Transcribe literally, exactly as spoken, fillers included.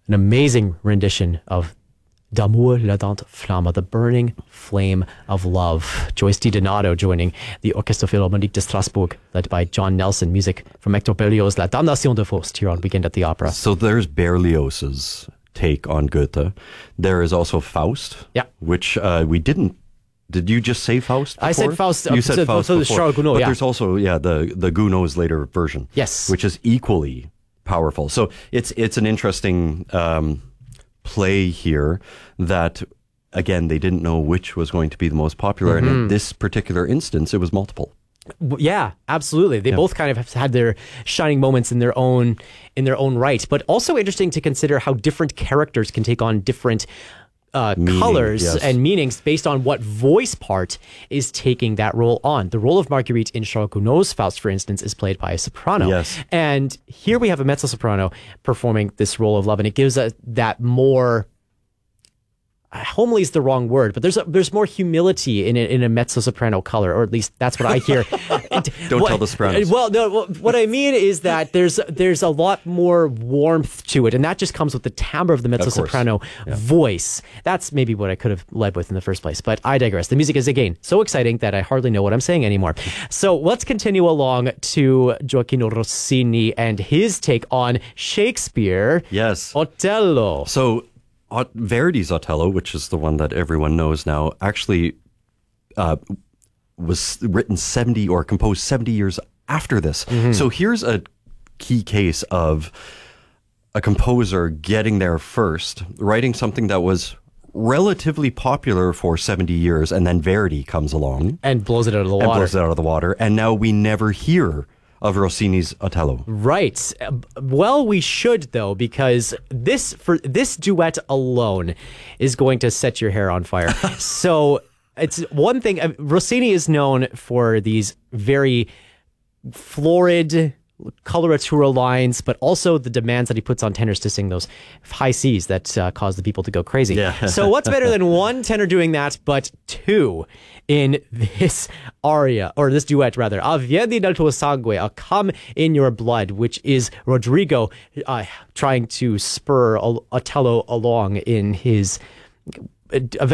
an amazing rendition of D'amour l'ardente flamme, the burning flame of love. Joyce DiDonato joining the Orchestre Philharmonique de Strasbourg, led by John Nelson. Music from Hector Berlioz' La Damnation de Faust here on Weekend at the Opera. So there's Berlioz's take on Goethe. There is also Faust, yeah. which uh, we didn't. Did you just say Faust before? I said Faust. You uh, said so, Faust so before. Charles Gounod, but yeah. there's also yeah the the Gounod's later version. Yes, which is equally powerful. So it's it's an interesting um, play here that. Again, they didn't know which was going to be the most popular. Mm-hmm. And in this particular instance, it was multiple. Yeah, absolutely. They yeah. both kind of have had their shining moments in their own in their own right. But also interesting to consider how different characters can take on different uh, Meaning, colors yes. and meanings based on what voice part is taking that role on. The role of Marguerite in Charles Gounod's Faust, for instance, is played by a soprano. Yes. And here we have a mezzo-soprano performing this role of love, and it gives us that more... homely is the wrong word, but there's a, there's more humility in a, in a mezzo-soprano color, or at least that's what I hear. Don't what, tell the sopranos. Well, no, what I mean is that there's there's a lot more warmth to it, and that just comes with the timbre of the mezzo-soprano yeah. voice. That's maybe what I could have led with in the first place, but I digress. The music is, again, so exciting that I hardly know what I'm saying anymore. So let's continue along to Gioacchino Rossini and his take on Shakespeare. Yes. Otello. So... Verdi's Otello, which is the one that everyone knows now, actually uh, was written seventy or composed seventy years after this. Mm-hmm. So here's a key case of a composer getting there first, writing something that was relatively popular for seventy years, and then Verdi comes along. And blows it out of the water. And blows it out of the water. And now we never hear of Rossini's Otello. Right. Well, we should, though, because this for this duet alone is going to set your hair on fire. So it's one thing. Rossini is known for these very florid coloratura lines, but also the demands that he puts on tenors to sing those high C's that uh, cause the people to go crazy. Yeah. So what's better than one tenor doing that, but two in this aria, or this duet rather, A Vieni nel tuo sangue, A Come in Your Blood, which is Rodrigo uh, trying to spur Otello along in his